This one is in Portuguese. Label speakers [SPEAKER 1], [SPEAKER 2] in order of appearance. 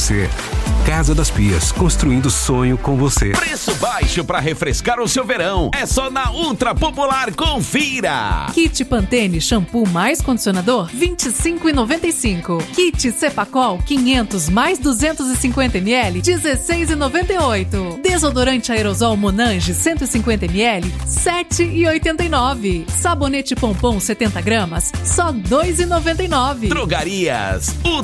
[SPEAKER 1] você. Casa das Pias, construindo sonho com você.
[SPEAKER 2] Preço baixo para refrescar o seu verão. É só na Ultra Popular, confira.
[SPEAKER 3] Kit Pantene shampoo mais condicionador, R$25,95. Kit Cepacol 500 mais 250 ml, R$16,98. Desodorante aerosol Monange 150 ml, R$7,89. Sabonete Pompom 70 gramas, só R$2,99.
[SPEAKER 2] Drogarias